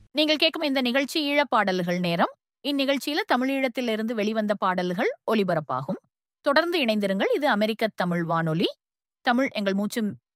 நீங்கள் கேட்கும் இந்த நிகழ்ச்சி ஈழப்பாடல்கள் நேரம். இந்நிகழ்ச்சியில தமிழீழத்திலிருந்து வெளிவந்த பாடல்கள் ஒலிபரப்பாகும். தொடர்ந்து இணைந்திருங்கள். இது அமெரிக்க தமிழ் வானொலி. தமிழ் எங்கள் மூச்சு